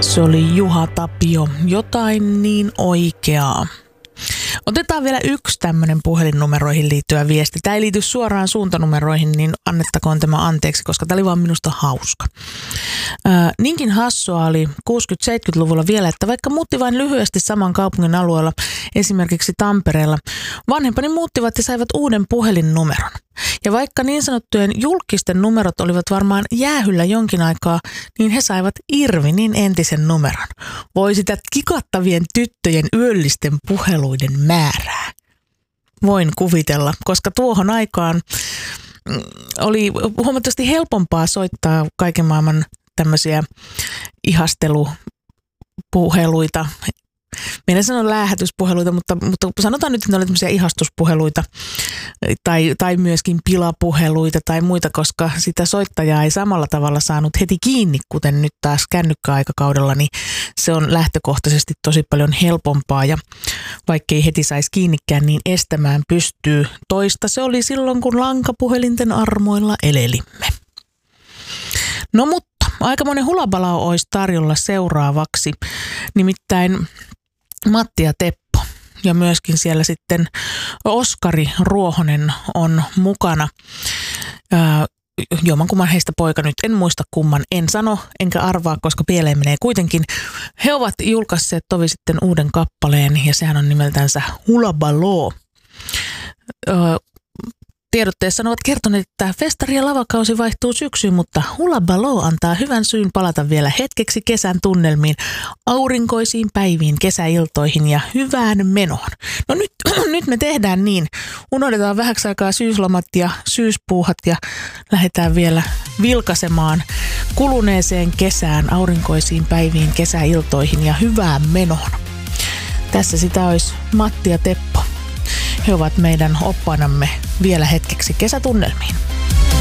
Se oli Juha Tapio, jotain niin oikeaa. Otetaan vielä yksi tämmöinen puhelinnumeroihin liittyvä viesti. Tämä ei liity suoraan suuntanumeroihin, niin annettakoon tämä anteeksi, koska tämä oli vaan minusta hauska. Niinkin hassua oli 60-70-luvulla vielä, että vaikka muutti vain lyhyesti saman kaupungin alueella, esimerkiksi Tampereella, vanhempani muuttivat ja saivat uuden puhelinnumeron. Ja vaikka niin sanottujen julkisten numerot olivat varmaan jäähyllä jonkin aikaa, niin he saivat Irvinin entisen numeron. Voi sitä kikattavien tyttöjen yöllisten puheluiden määrää. Voin kuvitella, koska tuohon aikaan oli huomattavasti helpompaa soittaa kaiken maailman tämmöisiä ihastelupuheluita. Minä en sano läähätyspuheluita, mutta sanotaan nyt, että ne oli tämmöisiä ihastuspuheluita tai myöskin pilapuheluita tai muita, koska sitä soittajaa ei samalla tavalla saanut heti kiinni, kuten nyt taas kännykkäaikakaudella, niin se on lähtökohtaisesti tosi paljon helpompaa ja vaikkei heti saisi kiinnikään, niin estämään pystyy. Toista se oli silloin, kun lankapuhelinten armoilla elelimme. No mutta aikamoinen hulabalao olisi tarjolla seuraavaksi, nimittäin Matti ja Teppo ja myöskin siellä sitten Oskari Ruohonen on mukana. Jommankumman heistä poika, nyt en muista kumman, en sano enkä arvaa, koska pieleen menee kuitenkin. He ovat julkaisseet tovi sitten uuden kappaleen ja sehän on nimeltänsä Hulabaloo. Tiedotteessa ovat kertoneet, että festari- ja lavakausi vaihtuu syksyyn, mutta Hulabaloo antaa hyvän syyn palata vielä hetkeksi kesän tunnelmiin, aurinkoisiin päiviin, kesäiltoihin ja hyvään menoon. No nyt me tehdään niin. Unohdetaan vähäksi aikaa syyslomat ja syyspuuhat ja lähdetään vielä vilkaisemaan kuluneeseen kesään, aurinkoisiin päiviin, kesäiltoihin ja hyvään menoon. Tässä sitä olisi Matti ja Teppo. He ovat meidän oppaanamme vielä hetkeksi kesätunnelmiin.